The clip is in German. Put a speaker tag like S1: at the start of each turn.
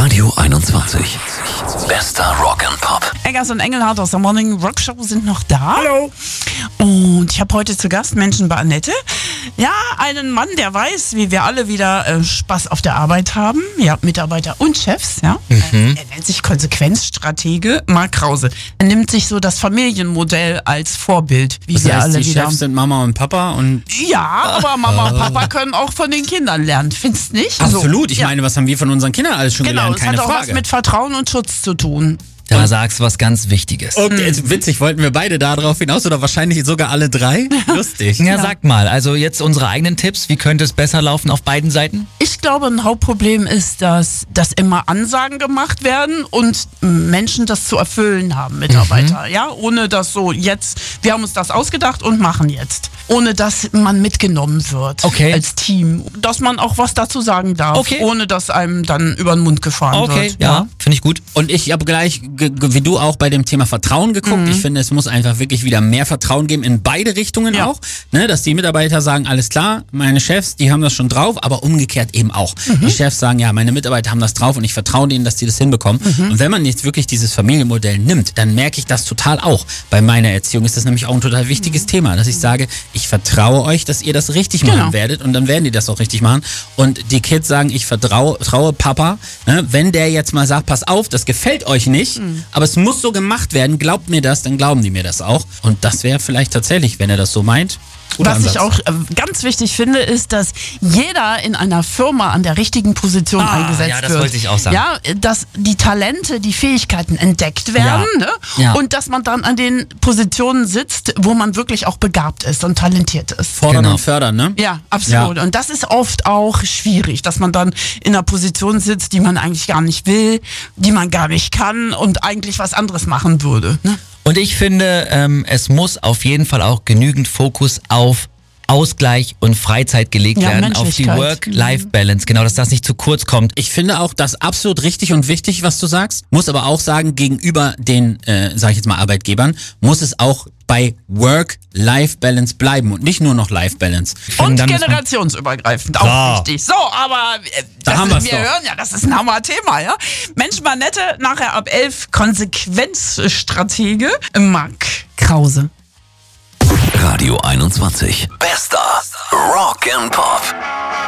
S1: Radio 21. Bester Rock and Pop.
S2: Eggers und Engelhardt aus der Morning Rock Show sind noch da.
S3: Hallo.
S2: Und ich habe heute zu Gast Menschen bei Annette. Ja, einen Mann, der weiß, wie wir alle wieder Spaß auf der Arbeit haben. Ja, Mitarbeiter und Chefs. Ja. Er nennt sich Konsequenzstratege Marc Krause. Er nimmt sich so das Familienmodell als Vorbild, wie
S3: Das
S2: wir
S3: heißt,
S2: alle
S3: die
S2: wieder.
S3: Chefs sind Mama und Papa und...
S2: Ja, aber Mama und Papa können auch von den Kindern lernen. Findest du nicht?
S3: Absolut. Ich
S2: ja.
S3: meine, was haben wir von unseren Kindern alles schon
S2: Genau,
S3: gelernt?
S2: das
S3: Keine
S2: hat auch
S3: Frage.
S2: was mit Vertrauen und Schutz zu tun.
S4: Da sagst du was ganz Wichtiges.
S3: Und jetzt witzig, wollten wir beide da drauf hinaus oder wahrscheinlich sogar alle drei? Lustig.
S4: Ja, sag mal, also jetzt unsere eigenen Tipps, wie könnte es besser laufen auf beiden Seiten?
S2: Ich glaube, ein Hauptproblem ist, dass immer Ansagen gemacht werden und Menschen das zu erfüllen haben, Mitarbeiter. Ja, ohne dass so jetzt, wir haben uns das ausgedacht und machen jetzt. Ohne dass man mitgenommen wird als Team. Dass man auch was dazu sagen darf, ohne dass einem dann über den Mund gefahren wird.
S4: Ja, finde ich gut.
S3: Und ich habe gleich, wie du auch bei dem Thema Vertrauen geguckt. Ich finde, es muss einfach wirklich wieder mehr Vertrauen geben in beide Richtungen auch. Ne, dass die Mitarbeiter sagen, alles klar, meine Chefs, die haben das schon drauf, aber umgekehrt eben auch. Die Chefs sagen, ja, meine Mitarbeiter haben das drauf und ich vertraue denen, dass die das hinbekommen. Und wenn man jetzt wirklich dieses Familienmodell nimmt, dann merke ich das total auch. Bei meiner Erziehung ist das nämlich auch ein total wichtiges Thema, dass ich sage, ich vertraue euch, dass ihr das richtig machen werdet und dann werden die das auch richtig machen. Und die Kids sagen, ich vertraue Papa, ne, wenn der jetzt mal sagt, pass auf, das gefällt euch nicht, aber es muss so gemacht werden, glaubt mir das, dann glauben die mir das auch. Und das wäre vielleicht tatsächlich, wenn er das so meint,
S2: Was ich auch ganz wichtig finde, ist, dass jeder in einer Firma an der richtigen Position eingesetzt wird.
S4: Ja, das wollte ich auch sagen.
S2: Ja, dass die Talente, die Fähigkeiten entdeckt werden und dass man dann an den Positionen sitzt, wo man wirklich auch begabt ist und talentiert ist.
S3: Fordern und fördern, ne?
S2: Ja, absolut. Ja. Und das ist oft auch schwierig, dass man dann in einer Position sitzt, die man eigentlich gar nicht will, die man gar nicht kann und eigentlich was anderes machen würde. Ne?
S4: Und ich finde, es muss auf jeden Fall auch genügend Fokus auf Ausgleich und Freizeit gelegt werden, auf die Work-Life-Balance. Genau, dass das nicht zu kurz kommt.
S3: Ich finde auch das absolut richtig und wichtig, was du sagst. Muss aber auch sagen, gegenüber den, sag ich jetzt mal, Arbeitgebern, muss es auch bei Work-Life-Balance bleiben und nicht nur noch Life-Balance.
S2: Und generationsübergreifend, auch wichtig. So, aber wir hören ja, das ist ein Hammer-Thema, ja. Menschen bei Annette, nachher ab 11 Konsequenzstratege Marc Krause.
S1: Radio 21. Bester Rock and Pop.